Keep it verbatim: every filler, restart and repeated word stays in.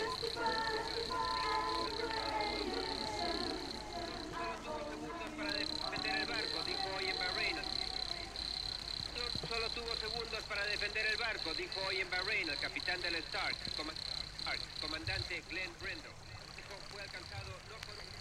Solo tuvo segundos para defender el barco, dijo hoy en Bahrein el capitán del Stark, comandante Glenn Brindle. Fue alcanzado no por un